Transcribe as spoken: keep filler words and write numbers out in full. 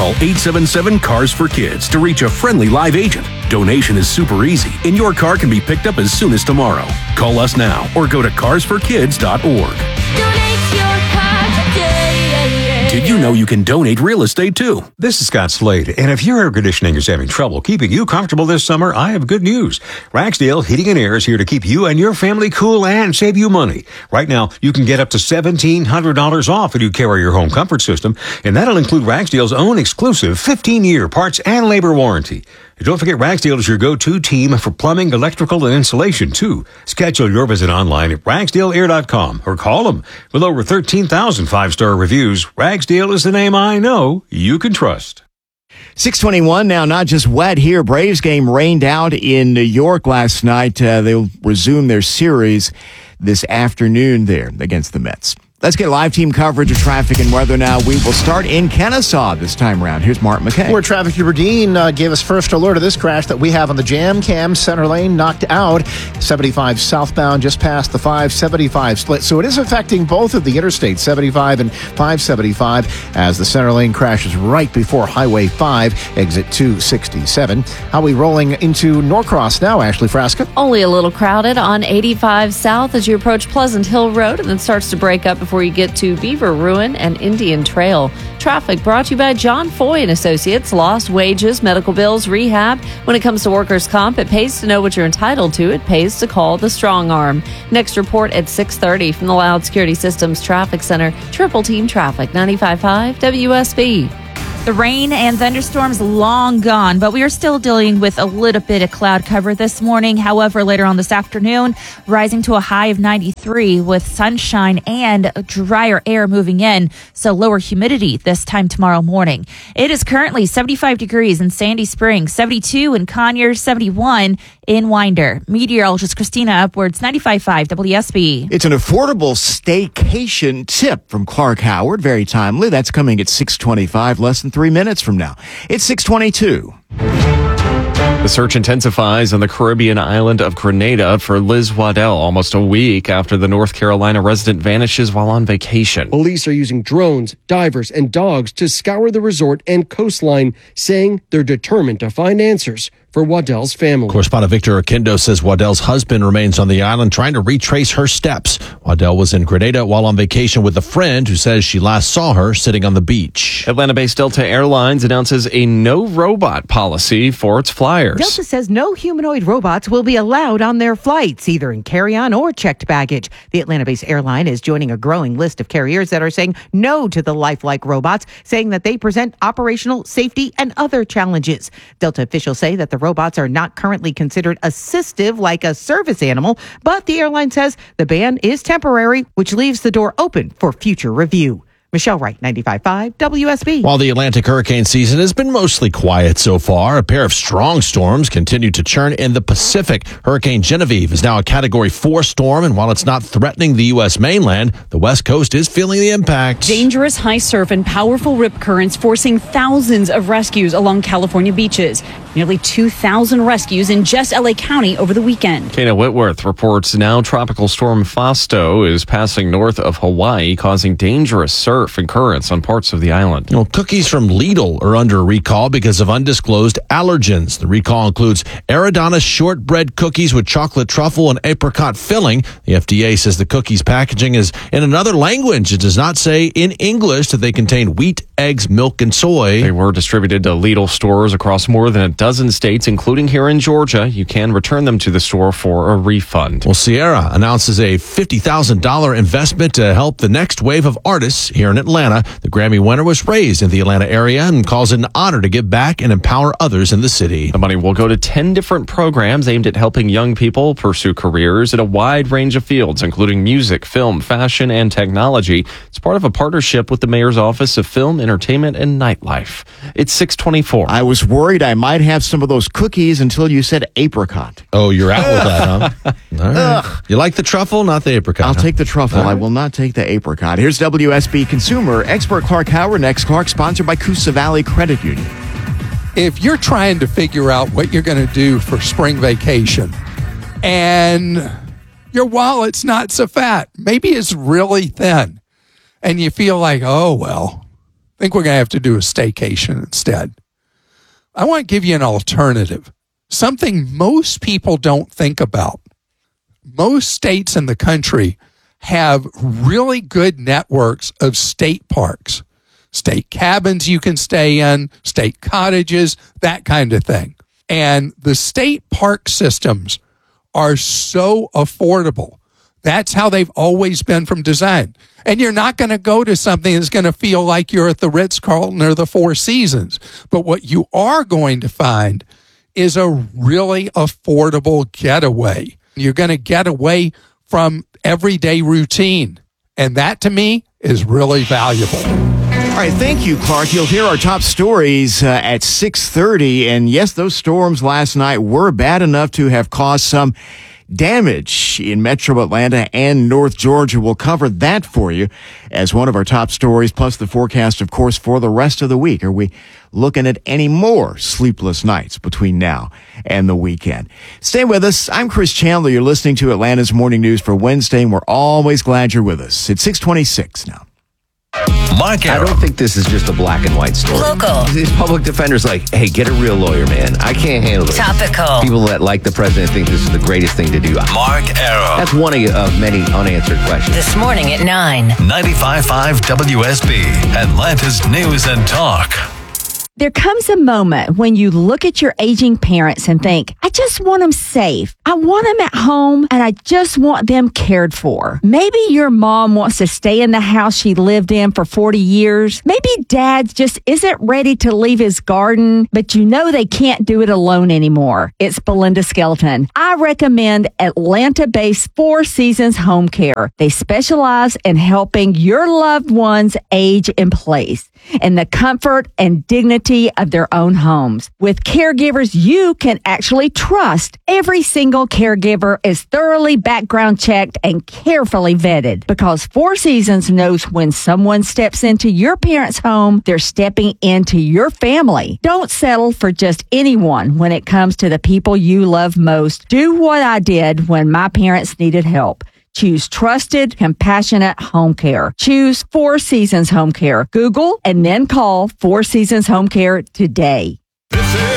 Call eight seven seven, C A R S for Kids to reach a friendly live agent. Donation is super easy, and your car can be picked up as soon as tomorrow. Call us now or go to cars for kids dot org. Donate your car today. Did you know you can donate real estate too? This is Scott Slade, and if your air conditioning is having trouble keeping you comfortable this summer, I have good news. Ragsdale Heating and Air is here to keep you and your family cool and save you money. Right now, you can get up to seventeen hundred dollars off when you carry your home comfort system, and that'll include Ragsdale's own exclusive fifteen-year parts and labor warranty. And don't forget, Ragsdale is your go-to team for plumbing, electrical, and insulation, too. Schedule your visit online at ragsdale air dot com or call them. With over thirteen thousand five-star reviews, Ragsdale is the name I know you can trust. six twenty-one now, not just wet here. Braves game rained out in New York last night. Uh, they'll resume their series this afternoon there against the Mets. Let's get live team coverage of traffic and weather now. We will start in Kennesaw this time around. Here's Mark McKay. Where Traffic Hubert Dean uh, gave us first alert of this crash that we have on the Jam Cam center lane knocked out. seventy-five southbound just past the five seventy-five split. So it is affecting both of the interstate, seventy-five and five seventy-five, as the center lane crashes right before Highway five, exit two sixty-seven. How are we rolling into Norcross now, Ashley Frasca? Only a little crowded on eighty-five South as you approach Pleasant Hill Road, and then starts to break up before you get to Beaver Ruin and Indian Trail. Traffic brought to you by John Foy and Associates. Lost wages, medical bills, rehab. When it comes to workers' comp, it pays to know what you're entitled to. It pays to call the strong arm. Next report at six thirty from the Loud Security Systems Traffic Center. Triple Team Traffic, ninety-five point five W S B. The rain and thunderstorms long gone, but we are still dealing with a little bit of cloud cover this morning. However, later on this afternoon, rising to a high of ninety-three with sunshine and drier air moving in, so lower humidity this time tomorrow morning. It is currently seventy-five degrees in Sandy Springs, seventy-two in Conyers, seventy-one in Winder. Meteorologist Christina Upwards, ninety-five point five W S B. It's an affordable staycation tip from Clark Howard. Very timely. That's coming at six twenty-five, less than three minutes from now. It's six twenty-two. The search intensifies on the Caribbean island of Grenada for Liz Waddell almost a week after the North Carolina resident vanishes while on vacation. Police are using drones, divers, and dogs to scour the resort and coastline, saying they're determined to find answers for Waddell's family. Correspondent Victor Akindo says Waddell's husband remains on the island trying to retrace her steps. Waddell was in Grenada while on vacation with a friend who says she last saw her sitting on the beach. Atlanta-based Delta Airlines announces a no-robot policy for its flyers. Delta says no humanoid robots will be allowed on their flights, either in carry-on or checked baggage. The Atlanta-based airline is joining a growing list of carriers that are saying no to the lifelike robots, saying that they present operational, safety, and other challenges. Delta officials say that the robots are not currently considered assistive like a service animal, but the airline says the ban is temporary, which leaves the door open for future review. Michelle Wright, ninety-five point five W S B. While the Atlantic hurricane season has been mostly quiet so far, a pair of strong storms continue to churn in the Pacific. Hurricane Genevieve is now a Category four storm, and while it's not threatening the U S mainland, the West Coast is feeling the impact. Dangerous high surf and powerful rip currents forcing thousands of rescues along California beaches. Nearly two thousand rescues in just L A County over the weekend. Kana Whitworth reports now Tropical Storm Fausto is passing north of Hawaii, causing dangerous surf and currents on parts of the island. You know, cookies from Lidl are under recall because of undisclosed allergens. The recall includes Aradana shortbread cookies with chocolate truffle and apricot filling. The F D A says the cookies' packaging is in another language. It does not say in English that they contain wheat, eggs, milk, and soy. They were distributed to Lidl stores across more than a dozen states, including here in Georgia. You can return them to the store for a refund. Well, Sierra announces a fifty thousand dollars investment to help the next wave of artists here in Atlanta. The Grammy winner was raised in the Atlanta area and calls it an honor to give back and empower others in the city. The money will go to ten different programs aimed at helping young people pursue careers in a wide range of fields, including music, film, fashion, and technology. It's part of a partnership with the Mayor's Office of Film, Entertainment, and Nightlife. It's six twenty-four. I was worried I might have some of those cookies until you said apricot. Oh, you're out with that, huh? All right. You like the truffle, not the apricot? I'll huh? take the truffle. Right. I will not take the apricot. Here's W S B Consumer expert Clark Howard. Next, Clark, sponsored by Coosa Valley Credit Union. If you're trying to figure out what you're going to do for spring vacation and your wallet's not so fat, maybe it's really thin, and you feel like, oh, well, think we're going to have to do a staycation instead. I want to give you an alternative, something most people don't think about. Most states in the country have really good networks of state parks, state cabins you can stay in, state cottages, that kind of thing. And the state park systems are so affordable. That's how they've always been from design. And you're not going to go to something that's going to feel like you're at the Ritz-Carlton or the Four Seasons. But what you are going to find is a really affordable getaway. You're going to get away from everyday routine. And that, to me, is really valuable. All right, thank you, Clark. You'll hear our top stories uh, at six thirty. And yes, those storms last night were bad enough to have caused some damage in Metro Atlanta and North Georgia. We'll cover that for you as one of our top stories, plus the forecast, of course, for the rest of the week. Are we looking at any more sleepless nights between now and the weekend? Stay with us. I'm Chris Chandler. You're listening to Atlanta's Morning News for Wednesday, and we're always glad you're with us. It's six twenty-six now. Mark Arrow. I don't think this is just a black and white story. Local. These public defenders like, hey, get a real lawyer, man. I can't handle it. Topical. People that like the president think this is the greatest thing to do. Mark Arrow. That's one of, of many unanswered questions. This morning at nine. ninety-five point five W S B, Atlanta's News and Talk. There comes a moment when you look at your aging parents and think, I just want them safe. I want them at home, and I just want them cared for. Maybe your mom wants to stay in the house she lived in for forty years. Maybe dad just isn't ready to leave his garden, but you know they can't do it alone anymore. It's Belinda Skelton. I recommend Atlanta-based Four Seasons Home Care. They specialize in helping your loved ones age in place in the comfort and dignity of their own homes. With caregivers you can actually trust, every single caregiver is thoroughly background checked and carefully vetted, because Four Seasons knows when someone steps into your parents' home, they're stepping into your family. Don't settle for just anyone when it comes to the people you love most. Do what I did when my parents needed help. Choose trusted, compassionate home care. Choose Four Seasons Home Care. Google and then call Four Seasons Home Care today. This